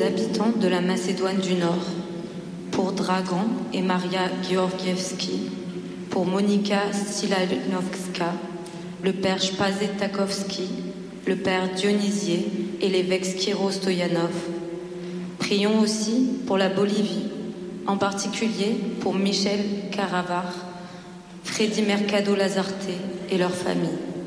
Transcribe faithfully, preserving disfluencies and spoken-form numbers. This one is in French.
habitants de la Macédoine du Nord, pour Dragan et Maria Georgievski, pour Monika Silanovska, le père Spazet Takovski, le père Dionysier et l'évêque Skiro Stoyanov. Prions aussi pour la Bolivie, en particulier pour Michel Caravar, Freddy Mercado Lazarte et leurs familles.